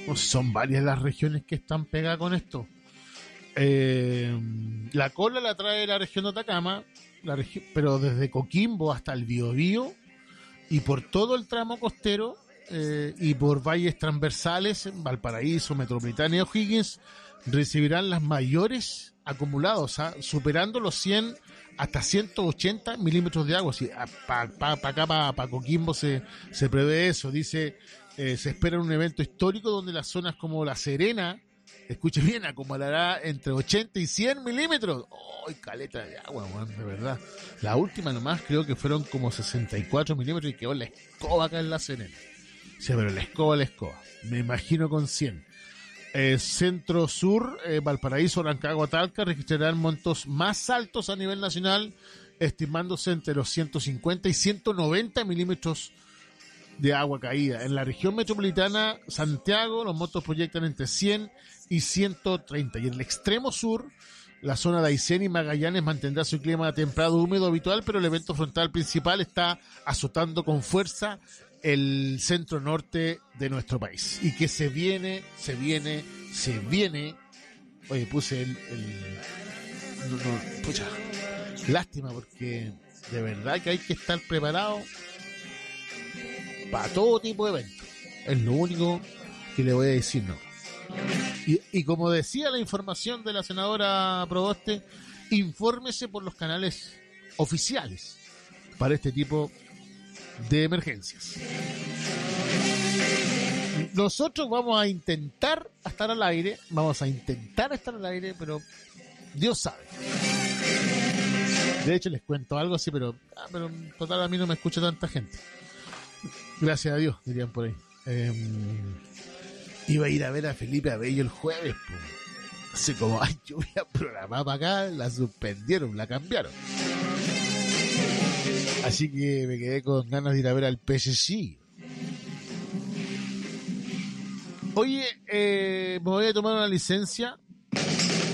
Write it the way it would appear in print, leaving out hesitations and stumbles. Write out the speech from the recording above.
Son varias las regiones que están pegadas con esto. La cola la trae la región de Atacama, pero desde Coquimbo hasta el Biobío y por todo el tramo costero, y por valles transversales, Valparaíso, Metropolitana y O'Higgins recibirán las mayores acumulados, superando los 100 hasta 180 milímetros de agua. Para Coquimbo se prevé eso. Dice, se espera un evento histórico donde las zonas como La Serena, escuche bien, acumulará entre 80 y 100 milímetros. ¡Oh, caleta de agua, man, de verdad! La última nomás creo que fueron como 64 milímetros y quedó la escoba acá en La Serena. Sí, pero la escoba. Me imagino con 100. Centro Sur, Valparaíso, Rancagua, Talca registrarán montos más altos a nivel nacional, estimándose entre los 150 y 190 milímetros de agua caída. En la región metropolitana, Santiago, los montos proyectan entre 100 y 130. Y en el extremo sur, la zona de Aysén y Magallanes mantendrá su clima templado húmedo habitual, pero el evento frontal principal está azotando con fuerza el centro norte de nuestro país. Y que se viene. Oye, puse pucha, lástima, porque de verdad que hay que estar preparado para todo tipo de eventos. Es lo único que le voy a decir, no. Y como decía la información de la senadora Proboste, infórmese por los canales oficiales para este tipo de emergencias. Nosotros vamos a intentar estar al aire, pero Dios sabe. De hecho, les cuento algo así, pero en total a mí no me escucha tanta gente. Gracias a Dios, dirían por ahí. Iba a ir a ver a Felipe Abello el jueves, pues. Así como, yo voy a programar para acá, la suspendieron, la cambiaron. Así que me quedé con ganas de ir a ver al PSG. Oye, me voy a tomar una licencia